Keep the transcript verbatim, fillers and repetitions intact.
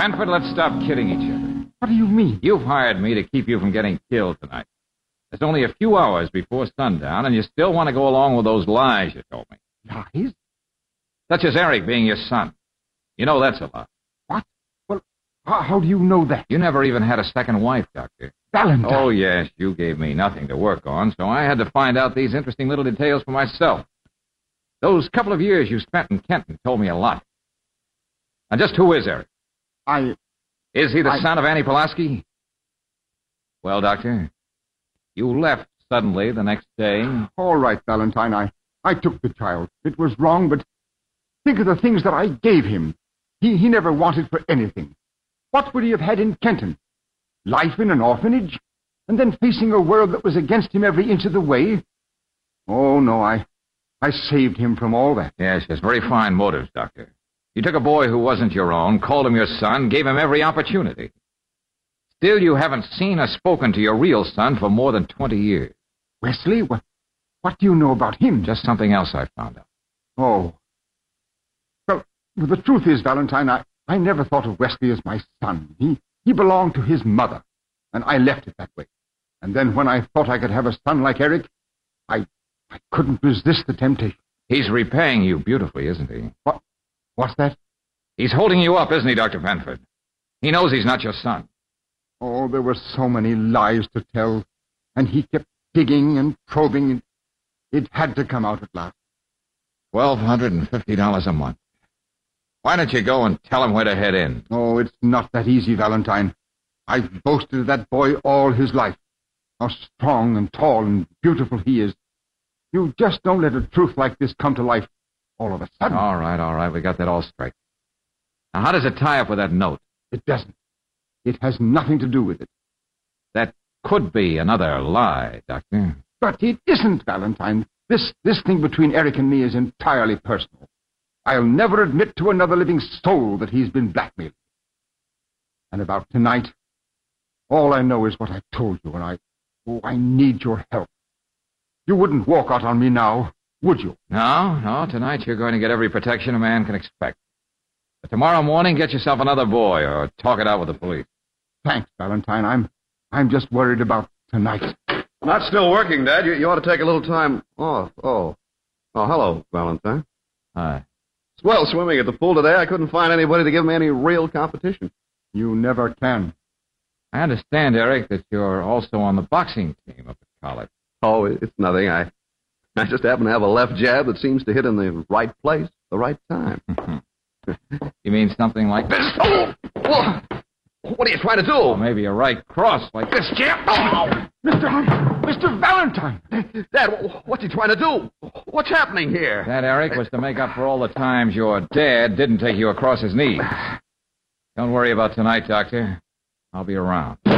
Panford, let's stop kidding each other. What do you mean? You've hired me to keep you from getting killed tonight. There's only a few hours before sundown, and you still want to go along with those lies you told me. Lies? Such as Eric being your son. You know that's a lie. What? Well, how, how do you know that? You never even had a second wife, Doctor. Valentine. Oh, yes, you gave me nothing to work on, so I had to find out these interesting little details for myself. Those couple of years you spent in Kenton told me a lot. Now, just who is Eric? I... Is he the I... son of Annie Pulaski? Well, Doctor, you left suddenly the next day. All right, Valentine, I, I took the child. It was wrong, but think of the things that I gave him. He, he never wanted for anything. What would he have had in Kenton? Life in an orphanage? And then facing a world that was against him every inch of the way? Oh, no, I, I saved him from all that. Yes, yes, very fine motives, Doctor. You took a boy who wasn't your own, called him your son, gave him every opportunity. Still, you haven't seen or spoken to your real son for more than twenty years. Wesley? What, what do you know about him? Just something else I found out. Oh. Well, the truth is, Valentine, I, I never thought of Wesley as my son. He, he belonged to his mother, and I left it that way. And then when I thought I could have a son like Eric, I, I couldn't resist the temptation. He's repaying you beautifully, isn't he? What? What's that? He's holding you up, isn't he, Doctor Panford? He knows he's not your son. Oh, there were so many lies to tell, and he kept digging and probing, and it had to come out at last. Twelve hundred and fifty dollars a month. Why don't you go and tell him where to head in? Oh, it's not that easy, Valentine. I've boasted of that boy all his life. How strong and tall and beautiful he is. You just don't let a truth like this come to life all of a sudden. All right, all right, we got that all straight. Now, how does it tie up with that note? It doesn't. It has nothing to do with it. That could be another lie, Doctor. But it isn't, Valentine. This, this thing between Eric and me is entirely personal. I'll never admit to another living soul that he's been blackmailed. And about tonight, all I know is what I told you, and I, oh, I need your help. You wouldn't walk out on me now, would you? No, no, tonight you're going to get every protection a man can expect. But tomorrow morning, get yourself another boy, or talk it out with the police. Thanks, Valentine. I'm, I'm just worried about tonight. Not still working, Dad. You, you ought to take a little time off. Oh. Oh, hello, Valentine. Hi. Swell swimming at the pool today. I couldn't find anybody to give me any real competition. You never can. I understand, Eric, that you're also on the boxing team up at college. Oh, it's nothing. I, I just happen to have a left jab that seems to hit in the right place, the right time. You mean something like this? Oh! Oh! What are you trying to do? Or maybe a right cross like this, Jim. Oh! Mister Mister Valentine! Dad, what's he trying to do? What's happening here? That, Eric, was to make up for all the times your dad didn't take you across his knees. Don't worry about tonight, Doctor. I'll be around.